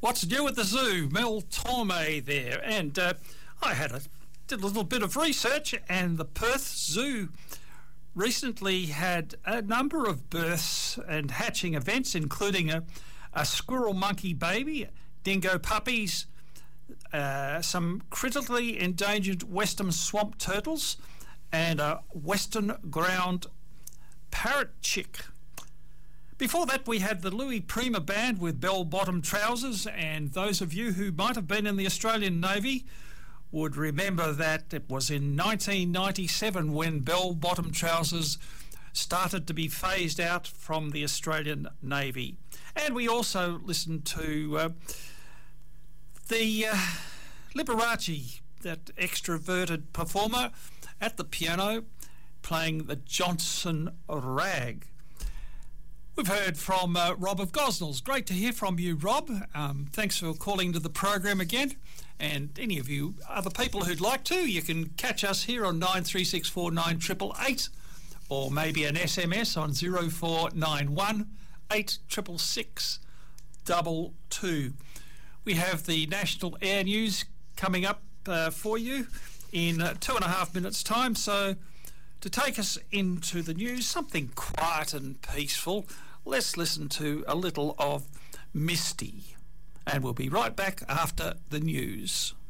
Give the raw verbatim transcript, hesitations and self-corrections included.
What's new at the zoo? Mel Torme there. And uh, I had a, did a little bit of research, and the Perth Zoo recently had a number of births and hatching events, including a, a squirrel monkey baby, dingo puppies, uh, some critically endangered western swamp turtles, and a western ground parrot chick. Before that, we had the Louis Prima Band with bell-bottom trousers, and those of you who might have been in the Australian Navy would remember that it was in nineteen ninety-seven when bell-bottom trousers started to be phased out from the Australian Navy. And we also listened to uh, the uh, Liberace, that extroverted performer at the piano, playing the Johnson Rag. We've heard from uh, Rob of Gosnells. Great to hear from you, Rob. Um, thanks for calling to the program again. And any of you other people who'd like to, you can catch us here on nine three six four nine eight eight eight, or maybe an S M S on zero four nine one eight six six two two. We have the National Air News coming up uh, for you in uh, two and a half minutes' time. So to take us into the news, something quiet and peaceful, let's listen to a little of Misty. And we'll be right back after the news.